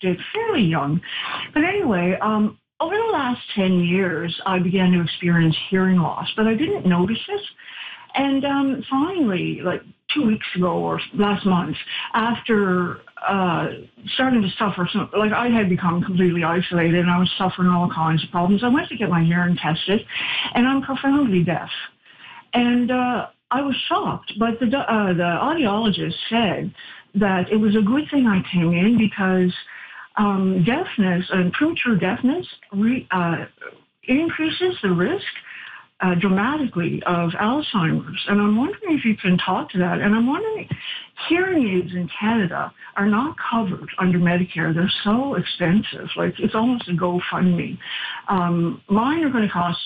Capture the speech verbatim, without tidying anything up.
it fairly young. But anyway, um, over the last ten years, I began to experience hearing loss, but I didn't notice it. And um, finally, like two weeks ago or last month, after uh, starting to suffer, some, like I had become completely isolated and I was suffering all kinds of problems, I went to get my hearing tested, and I'm profoundly deaf. And uh, I was shocked, but the, uh, the audiologist said that it was a good thing I came in because um, deafness and premature deafness re, uh, increases the risk uh, dramatically of Alzheimer's. And I'm wondering if you can talk to that. And I'm wondering, hearing aids in Canada are not covered under Medicare. They're so expensive. Like, it's almost a GoFundMe. Um, mine are going to cost